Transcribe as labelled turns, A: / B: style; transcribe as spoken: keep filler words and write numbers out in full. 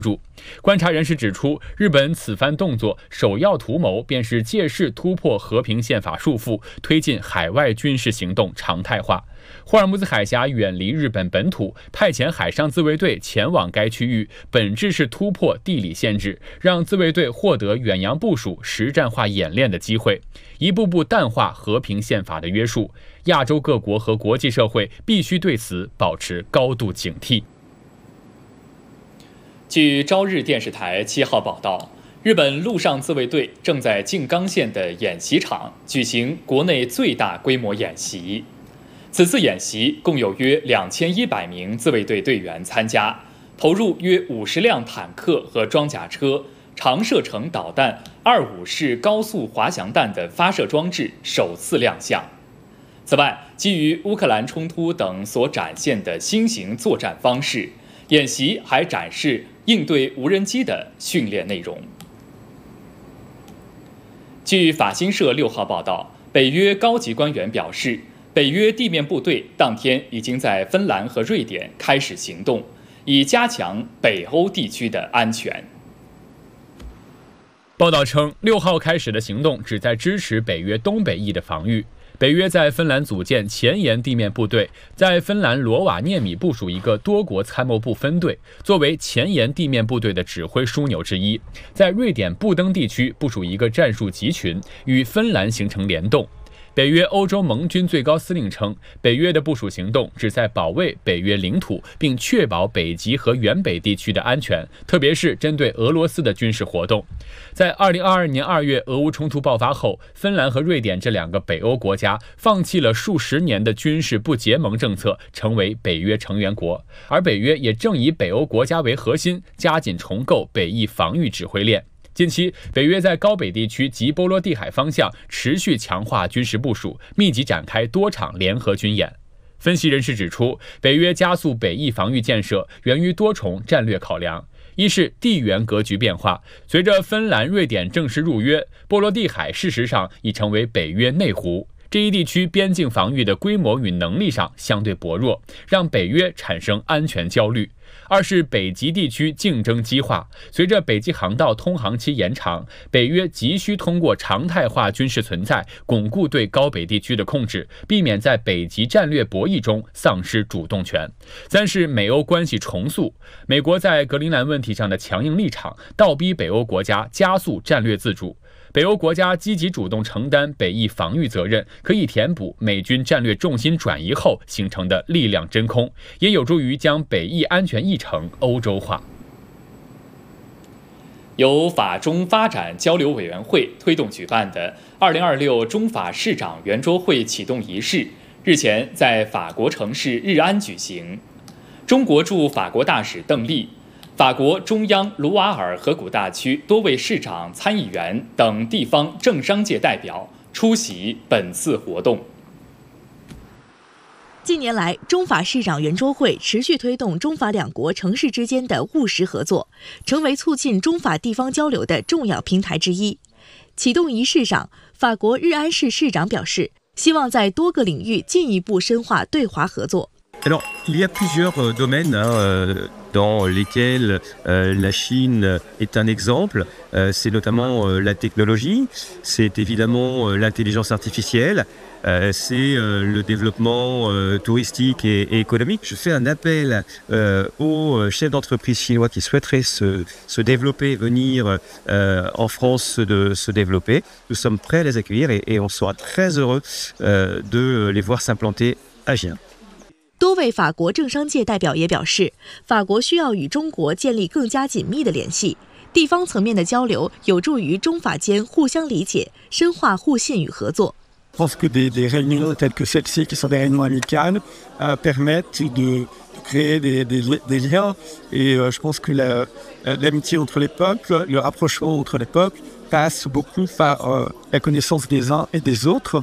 A: 观察人士指出，日本此番动作首要图谋便是借势突破和平宪法束缚，推进海外军事行动常态化。霍尔木兹海峡远离日本本土，派遣海上自卫队前往该区域，本质是突破地理限制，让自卫队获得远洋部署、实战化演练的机会，一步步淡化和平宪法的约束。亚洲各国和国际社会必须对此保持高度警惕。
B: 据朝日电视台七号报道，日本陆上自卫队正在静冈县的演习场举行国内最大规模演习。此次演习共有约两千一百名自卫队队员参加，投入约五十辆坦克和装甲车，长射程导弹二五式高速滑翔弹的发射装置首次亮相。此外，基于乌克兰冲突等所展现的新型作战方式，演习还展示应对无人机的训练内容。据法新社六号报道，北约高级官员表示，北约地面部队当天已经在芬兰和瑞典开始行动，以加强北欧地区的安全。
A: 报道称，六号开始的行动旨在支持北约东北翼的防御。北约在芬兰组建前沿地面部队，在芬兰罗瓦涅米部署一个多国参谋部分队，作为前沿地面部队的指挥枢纽之一。在瑞典布登地区部署一个战术集群，与芬兰形成联动。北约欧洲盟军最高司令称，北约的部署行动旨在保卫北约领土，并确保北极和远北地区的安全，特别是针对俄罗斯的军事活动。在二零二二年二月俄乌冲突爆发后，芬兰和瑞典这两个北欧国家放弃了数十年的军事不结盟政策，成为北约成员国，而北约也正以北欧国家为核心，加紧重构北翼防御指挥链。近期，北约在高北地区及波罗的海方向持续强化军事部署，密集展开多场联合军演。分析人士指出，北约加速北翼防御建设源于多重战略考量。一是地缘格局变化，随着芬兰、瑞典正式入约，波罗的海事实上已成为北约内湖。这一地区边境防御的规模与能力上相对薄弱，让北约产生安全焦虑。二是北极地区竞争激化，随着北极航道通航期延长，北约急需通过常态化军事存在，巩固对高北地区的控制，避免在北极战略博弈中丧失主动权。三是美欧关系重塑，美国在格陵兰问题上的强硬立场，倒逼北欧国家加速战略自主。北欧国家积极主动承担北翼防御责任，可以填补美军战略重心转移后形成的力量真空，也有助于将北翼安全议程欧洲化。
B: 由法中发展交流委员会推动举办的二零二六中法市长圆桌会启动仪式，日前在法国城市日安举行。中国驻法国大使邓丽、法国中央卢瓦尔河谷大区多位市长、参议员等地方政商界代表出席本次活动。
C: 近年来，中法市长圆桌会持续推动中法两国城市之间的务实合作，成为促进中法地方交流的重要平台之一。启动仪式上，法国日安市市长表示，希望在多个领域进一步深化对华合作。
D: Alors, il y a plusieurs domaines hein, dans lesquels euh, la Chine est un exemple. Euh, c'est notamment euh, la technologie, c'est évidemment euh, l'intelligence artificielle, euh, c'est euh, le développement euh, touristique et, et économique. Je fais un appel euh, aux chefs d'entreprise chinois qui souhaiteraient se, se développer, venir euh, en France de se développer. Nous sommes prêts à les accueillir et, et on sera très heureux euh, de les voir s'implanter à Xi'an。
C: 多位法国政商界代表也表示，法国需要与中国建立更加紧密的联系，地方层面的交流有助于中法间互相理解，深化互信与合作。
E: Je pense que des, des réunions telles que celle-ci, qui sont des réunions amicales, euh, permettent de créer des, des, des liens. Et euh, je pense que la, l'amitié entre les peuples, le rapprochement entre les peuples passe beaucoup par euh, la connaissance des uns et des autres.